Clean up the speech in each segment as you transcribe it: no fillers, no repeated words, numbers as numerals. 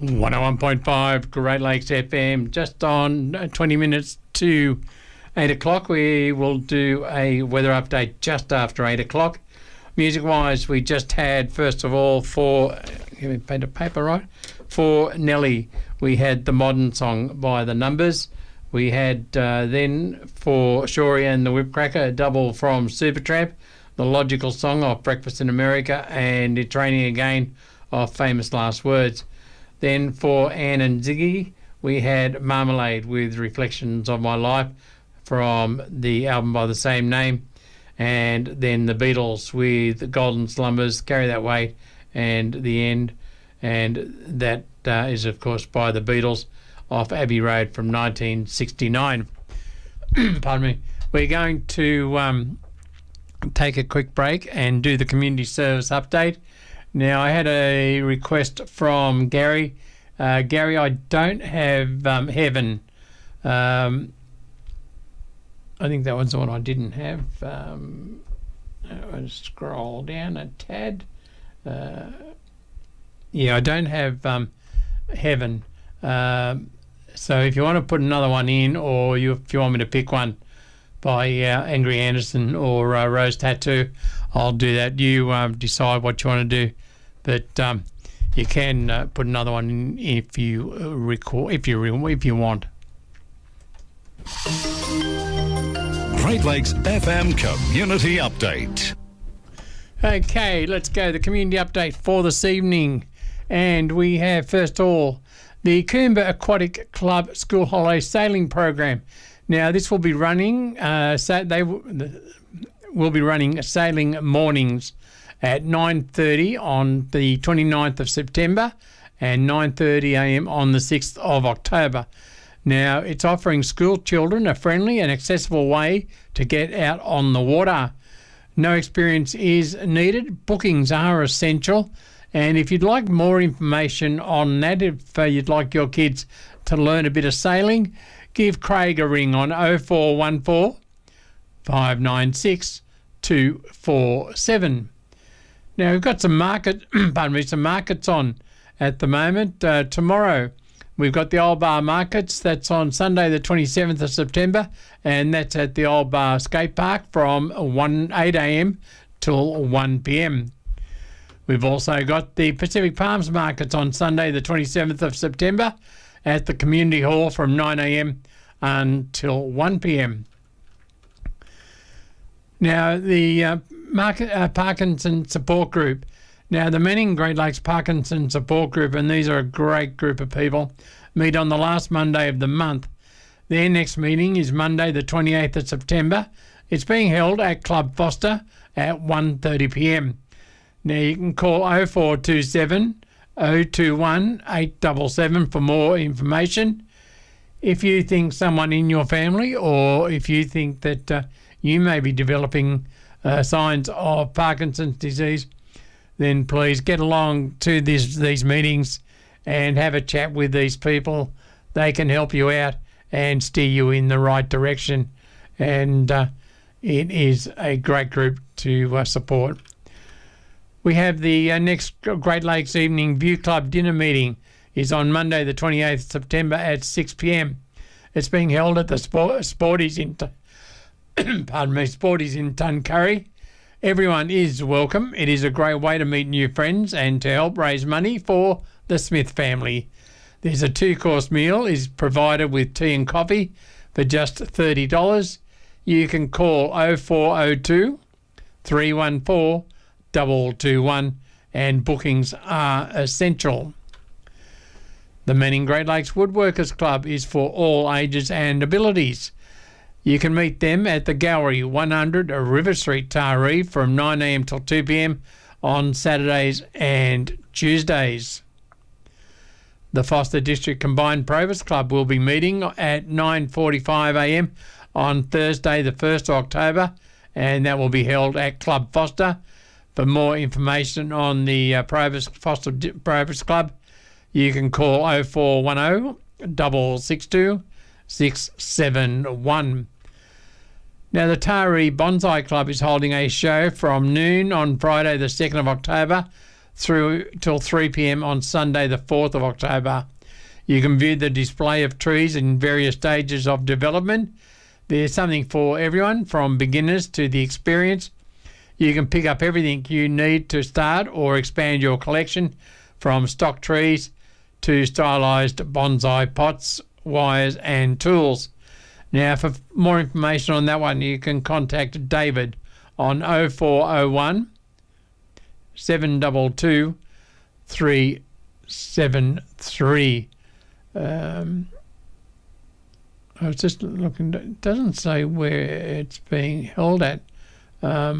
101.5 Great Lakes FM, just on 20 minutes to 8 o'clock. We will do a weather update just after 8 o'clock. Music-wise, we just had, first of all, for Nelly, we had the modern song by The Numbers. We had then for Shorey and the Whipcracker, a double from Supertramp, the Logical Song off Breakfast in America, and It's Raining Again off Famous Last Words. Then for Anne and Ziggy, we had Marmalade with Reflections of My Life from the album by the same name. And then the Beatles with Golden Slumbers, Carry That Weight, and The End. And that is, of course, by the Beatles off Abbey Road from 1969. Pardon me. We're going to take a quick break and do the community service update. Now, I had a request from Gary. Gary, I don't have Heaven. I think that was the one I didn't have. I'll scroll down a tad. Yeah, I don't have Heaven. So if you want to put another one in, or if you want me to pick one by Angry Anderson or Rose Tattoo, I'll do that. You decide what you want to do. But you can put another one in if you record, if you want. Great Lakes FM Community Update. Okay, let's go. The community update for this evening. And we have, first of all, the Coomba Aquatic Club School Holiday Sailing Program. Now, this will be running, they will be running sailing mornings at 9:30 on the 29th of September and 9:30 a.m. on the 6th of October. Now, it's offering school children a friendly and accessible way to get out on the water. No experience is needed. Bookings are essential. And if you'd like more information on that, if you'd like your kids to learn a bit of sailing, give Craig a ring on 0414 596 247. Now, we've got some markets on at the moment. Tomorrow, we've got the Old Bar Markets. That's on Sunday, the 27th of September, and that's at the Old Bar Skate Park from 8 a.m. till 1 p.m. We've also got the Pacific Palms Markets on Sunday, the 27th of September, at the Community Hall from 9 a.m. until 1 p.m. Now, the Parkinson Support Group. Now, the Manning Great Lakes Parkinson Support Group, and these are a great group of people, meet on the last Monday of the month. Their next meeting is Monday, the 28th of September. It's being held at Club Foster at 1:30 p.m. Now, you can call 0427 021 877 for more information. If you think someone in your family, or if you think that you may be developing signs of Parkinson's disease, then please get along to these meetings and have a chat with these people. They can help you out and steer you in the right direction. And it is a great group to support. We have the next Great Lakes Evening View Club dinner meeting is on Monday, the 28th of September at 6 p.m. It's being held at the Sporties in Sporties in Tuncurry. Everyone is welcome. It is a great way to meet new friends and to help raise money for the Smith family. There's a 2-course meal is provided with tea and coffee for just $30. You can call 0402 314 221 and bookings are essential. The Manning Great Lakes Woodworkers Club is for all ages and abilities. You can meet them at the Gallery, 100 River Street, Taree, from 9 a.m. till 2 p.m. on Saturdays and Tuesdays. The Foster District Combined Provers Club will be meeting at 9:45 a.m. on Thursday, the 1st of October, and that will be held at Club Foster. For more information on the Foster Provers Club, you can call 0410 662 671. Now, the Taree Bonsai Club is holding a show from noon on Friday, the 2nd of October through till 3 p.m. on Sunday, the 4th of October. You can view the display of trees in various stages of development. There's something for everyone, from beginners to the experienced. You can pick up everything you need to start or expand your collection, from stock trees to stylised bonsai pots, wires and tools. Now, for more information on that one, you can contact David on 0401 722 373. I was just looking, it doesn't say where it's being held at, but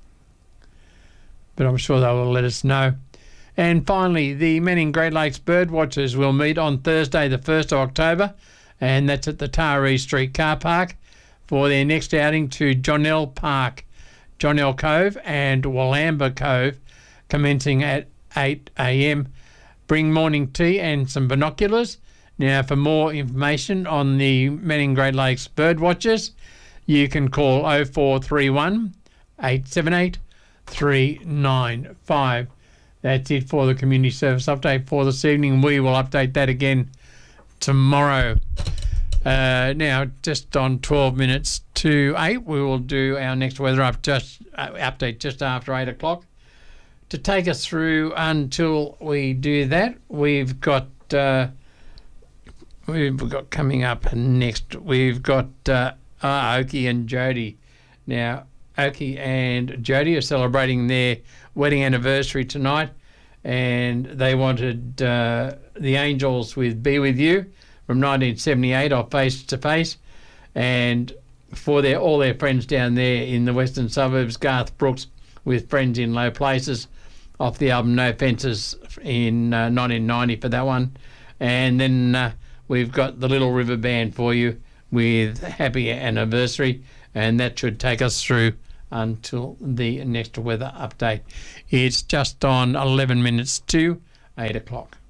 I'm sure they will let us know. And finally, the Manning Great Lakes Birdwatchers will meet on Thursday, the 1st of October, and that's at the Taree Street Car Park, for their next outing to Jonell Park, Jonell Cove and Wallamba Cove, commencing at 8 a.m. Bring morning tea and some binoculars. Now, for more information on the Manning Great Lakes Birdwatchers, you can call 0431 878 395. That's it for the community service update for this evening. We will update that again tomorrow. Now, just on 12 minutes to 8, we will do our next weather update just after 8 o'clock. To take us through until we do that, we've got coming up next, we've got Oki and Jody. Now, Oki and Jody are celebrating their wedding anniversary tonight, and they wanted the Angels with Be With You from 1978 off Face to Face, and for all their friends down there in the western suburbs, Garth Brooks with Friends in Low Places off the album No Fences in 1990 for that one. And then we've got the Little River Band for you with Happy Anniversary, and that should take us through until the next weather update. It's just on 11 minutes to 8 o'clock.